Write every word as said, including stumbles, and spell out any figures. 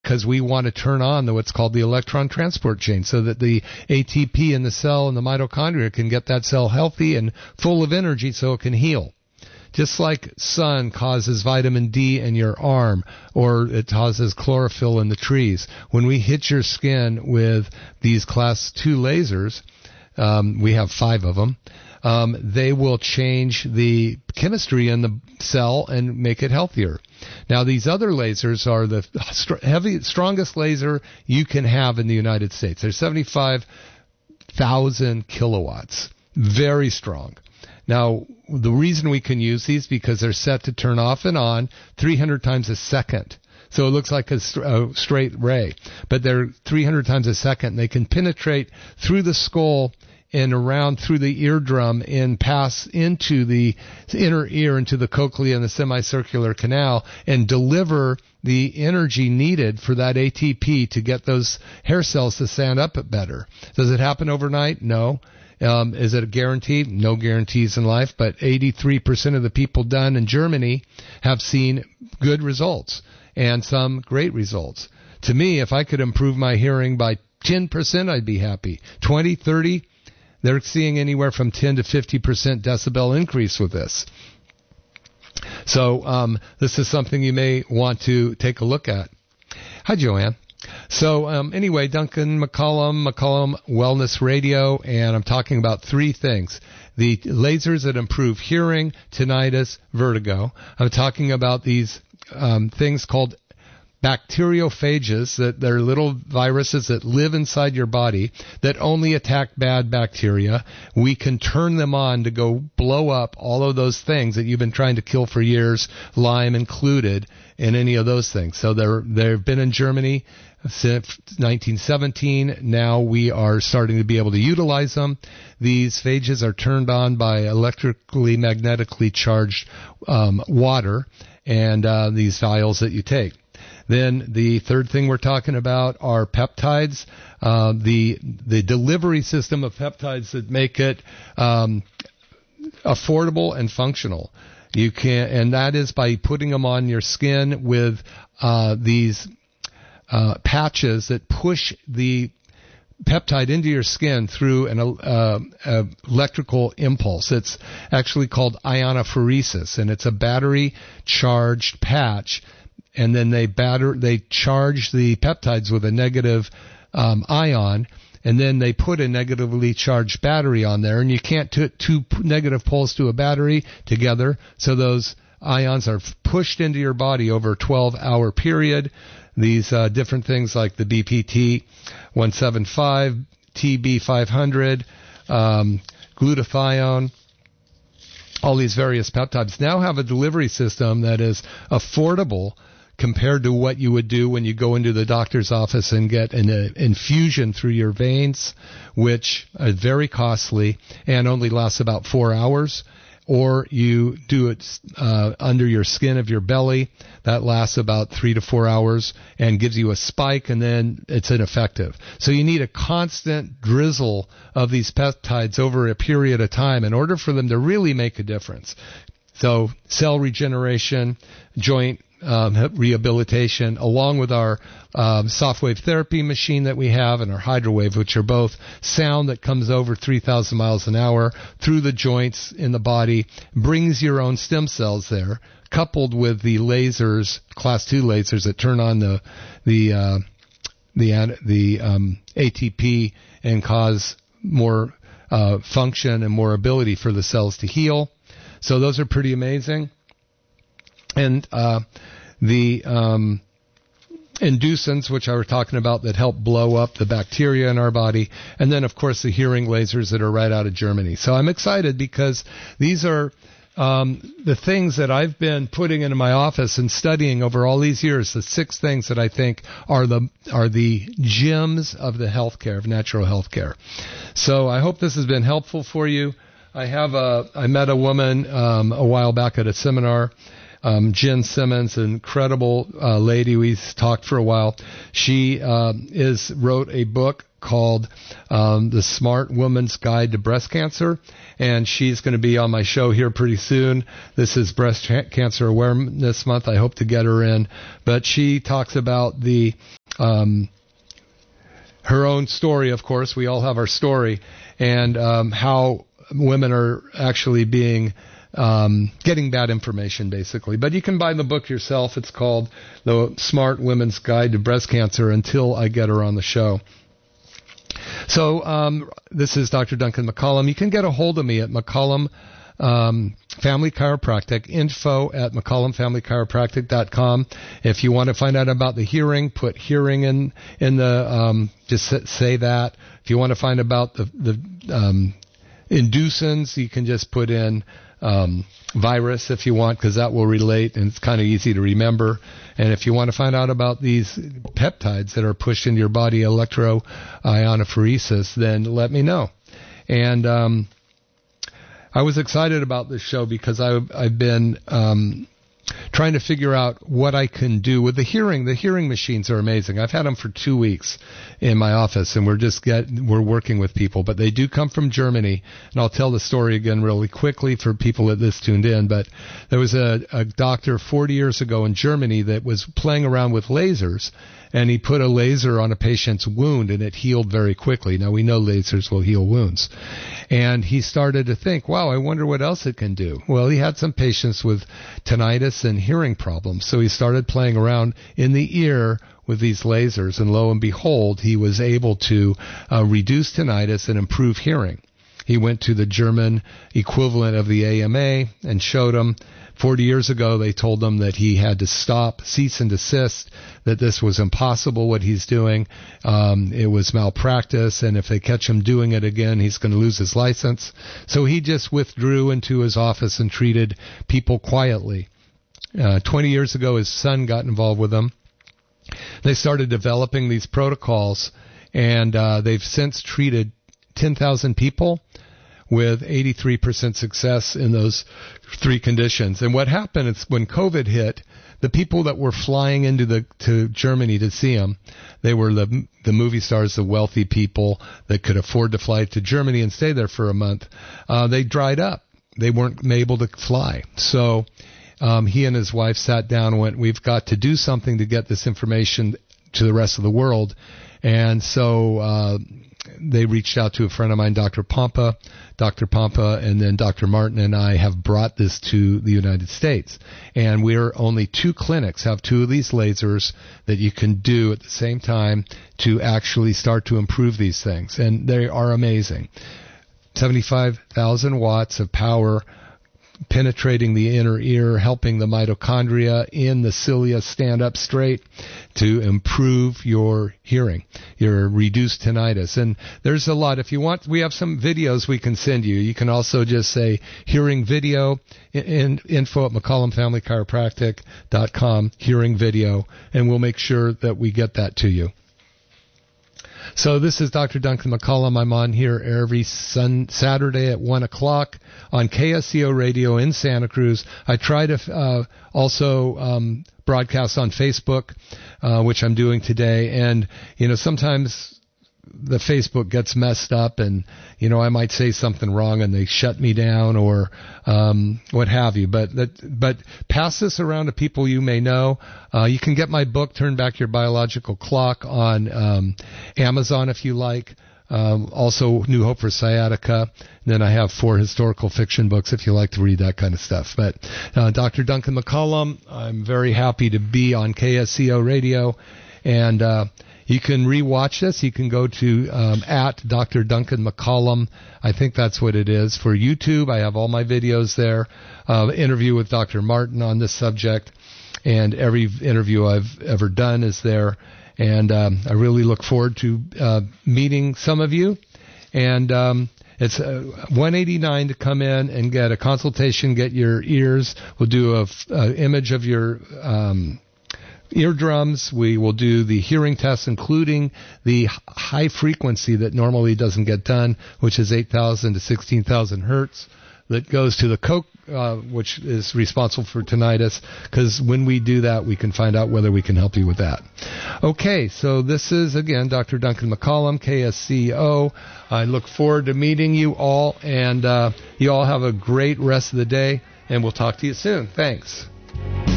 because we want to turn on the, what's called the electron transport chain so that the A T P in the cell and the mitochondria can get that cell healthy and full of energy so it can heal. Just like sun causes vitamin D in your arm, or it causes chlorophyll in the trees. When we hit your skin with these class two lasers, um, we have five of them, um, they will change the chemistry in the cell and make it healthier. Now, these other lasers are the st- heavy, strongest laser you can have in the United States. They're seventy-five thousand kilowatts. Very strong. Now, the reason we can use these because they're set to turn off and on three hundred times a second. So it looks like a, st- a straight ray, but they're three hundred times a second. They can penetrate through the skull and around through the eardrum and pass into the inner ear, into the cochlea and the semicircular canal, and deliver the energy needed for that A T P to get those hair cells to stand up better. Does it happen overnight? No. Um, is it a guarantee? No guarantees in life, but eighty-three percent of the people done in Germany have seen good results and some great results. To me, if I could improve my hearing by ten percent, I'd be happy. twenty, thirty, they're seeing anywhere from ten to fifty percent decibel increase with this. So um, this is something you may want to take a look at. Hi, Joanne. So um, anyway, Duncan McCollum, McCollum Wellness Radio, and I'm talking about three things. The lasers that improve hearing, tinnitus, vertigo. I'm talking about these um, things called bacteriophages, that they're little viruses that live inside your body that only attack bad bacteria. We can turn them on to go blow up all of those things that you've been trying to kill for years, Lyme included, and any of those things. So they're, they've been in Germany since nineteen seventeen. Now we are starting to be able to utilize them. These phages are turned on by electrically magnetically charged um, water and uh, these vials that you take. Then the third thing we're talking about are peptides, uh, the the delivery system of peptides that make it um, affordable and functional. You can, and that is by putting them on your skin with uh, these uh, patches that push the peptide into your skin through an uh, uh, electrical impulse. It's actually called ionophoresis, and it's a battery charged patch. And then they batter, they charge the peptides with a negative um, ion, and then they put a negatively charged battery on there. And you can't put two negative poles to a battery together, so those ions are pushed into your body over a twelve-hour period. These uh, different things like the B P T one seventy-five, T B five hundred, um, glutathione, all these various peptides now have a delivery system that is affordable compared to what you would do when you go into the doctor's office and get an uh, infusion through your veins, which are very costly and only lasts about four hours. Or you do it uh, under your skin of your belly. That lasts about three to four hours and gives you a spike, and then it's ineffective. So you need a constant drizzle of these peptides over a period of time in order for them to really make a difference. So cell regeneration, joint Um, rehabilitation, along with our um, soft wave therapy machine that we have and our hydrowave, which are both sound that comes over three thousand miles an hour through the joints in the body, brings your own stem cells there, coupled with the lasers, class two lasers that turn on the the uh, the the um, A T P and cause more uh, function and more ability for the cells to heal. So those are pretty amazing. And uh, the um, inducents, which I was talking about, that help blow up the bacteria in our body. And then, of course, the hearing lasers that are right out of Germany. So I'm excited because these are um, the things that I've been putting into my office and studying over all these years, the six things that I think are the are the gems of the healthcare, of natural healthcare. So I hope this has been helpful for you. I have a, I met a woman um, a while back at a seminar, Um, Jen Simmons, an incredible uh, lady. We talked for a while. She uh, is wrote a book called um, The Smart Woman's Guide to Breast Cancer, and she's going to be on my show here pretty soon. This is Breast Cancer Awareness Month. I hope to get her in. But she talks about the um, her own story, of course. We all have our story, and um, how women are actually being um, getting bad information, basically. But you can buy the book yourself. It's called The Smart Women's Guide to Breast Cancer Until I Get Her on the Show. So um, this is Doctor Duncan McCollum. You can get a hold of me at McCollum um, Family Chiropractic, info at McCollum Family Chiropractic dot com. If you want to find out about the hearing, put hearing in in the um, just say that. If you want to find about the the um, inducins, you can just put in um, virus if you want, because that will relate and it's kind of easy to remember. And if you want to find out about these peptides that are pushed into your body, electroionophoresis, then let me know. And um, I was excited about this show because I've, I've been um, trying to figure out what I can do with the hearing. The hearing machines are amazing. I've had them for two weeks in my office, and we're just get we're working with people. But they do come from Germany, and I'll tell the story again really quickly for people that this tuned in. But there was a, a doctor forty years ago in Germany that was playing around with lasers, and he put a laser on a patient's wound, and it healed very quickly. Now, we know lasers will heal wounds. And he started to think, wow, I wonder what else it can do. Well, he had some patients with tinnitus and hearing problems, so he started playing around in the ear with these lasers, and lo and behold, he was able to uh, reduce tinnitus and improve hearing. He went to the German equivalent of the A M A and showed them. Forty years ago, they told him that he had to stop, cease and desist, that this was impossible what he's doing. Um, it was malpractice, and if they catch him doing it again, he's going to lose his license. So he just withdrew into his office and treated people quietly. Uh, twenty years ago, his son got involved with him. They started developing these protocols, and uh, they've since treated ten thousand people with eighty-three percent success in those three conditions. And what happened is when COVID hit, the people that were flying into the to Germany to see him, they were the the movie stars, the wealthy people that could afford to fly to Germany and stay there for a month. Uh, they dried up. They weren't able to fly. So um, he and his wife sat down and went, we've got to do something to get this information to the rest of the world. And so uh, they reached out to a friend of mine, Doctor Pompa. Doctor Pompa and then Doctor Martin and I have brought this to the United States. And we're only two clinics have two of these lasers that you can do at the same time to actually start to improve these things. And they are amazing. seventy-five thousand watts of power penetrating the inner ear, helping the mitochondria in the cilia stand up straight to improve your hearing, your reduced tinnitus. And there's a lot. If you want, we have some videos we can send you. You can also just say hearing video in, in info at McCollum Family Chiropractic dot com, hearing video, and we'll make sure that we get that to you. So this is Doctor Duncan McCollum. I'm on here every sun, Saturday at one o'clock on K S C O Radio in Santa Cruz. I try to uh, also um, broadcast on Facebook, uh, which I'm doing today. And, you know, sometimes the Facebook gets messed up and, you know, I might say something wrong and they shut me down or um, what have you. But that, but pass this around to people you may know. Uh, you can get my book, Turn Back Your Biological Clock, on um, Amazon if you like. Um, also, New Hope for Sciatica. And then I have four historical fiction books if you like to read that kind of stuff. But uh, Doctor Duncan McCollum, I'm very happy to be on K S C O Radio. And uh, you can rewatch this. You can go to um, at Doctor Duncan McCollum. I think that's what it is. For YouTube, I have all my videos there. Uh, interview with Doctor Martin on this subject. And every interview I've ever done is there. And um, I really look forward to uh, meeting some of you. And um, it's uh, one hundred eighty-nine dollars to come in and get a consultation, get your ears. We'll do a, a image of your um, eardrums. We will do the hearing tests, including the high frequency that normally doesn't get done, which is eight thousand to sixteen thousand hertz. That goes to the coke, uh, which is responsible for tinnitus, because when we do that, we can find out whether we can help you with that. Okay, so this is, again, Doctor Duncan McCollum, K S C O. I look forward to meeting you all, and uh, you all have a great rest of the day, and we'll talk to you soon. Thanks.